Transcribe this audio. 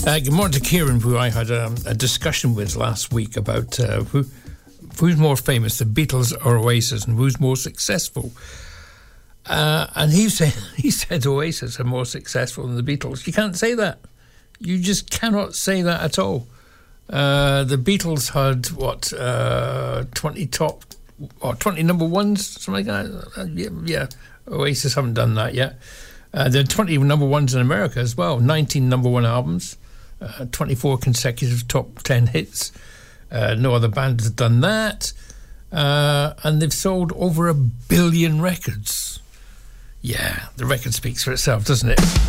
Good morning to Kieran, who I had a discussion with last week about who's more famous, the Beatles or Oasis, and who's more successful. And he said Oasis are more successful than the Beatles. You can't say that. You just cannot say that at all. The Beatles had 20 number ones, something like that. Yeah. Oasis haven't done that yet. There are 20 number ones in America as well. 19 number one albums, 24 consecutive top 10 hits. No other band has done that. And they've sold over 1 billion records. Yeah, the record speaks for itself, doesn't it?